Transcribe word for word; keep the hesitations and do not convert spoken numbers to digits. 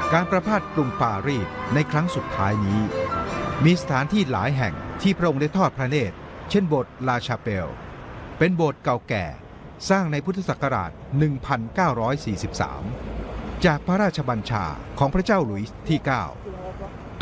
การประพาสกรุงปารีสในครั้งสุดท้ายนี้มีสถานที่หลายแห่งที่พระองค์ได้ทอดพระเนตรเช่นโบสถ์ลาชาเปลเป็นโบสถ์เก่าแก่สร้างในพุทธศักราช หนึ่งพันเก้าร้อยสี่สิบสาม จากพระราชบัญชาของพระเจ้าหลุยส์ที่ เก้า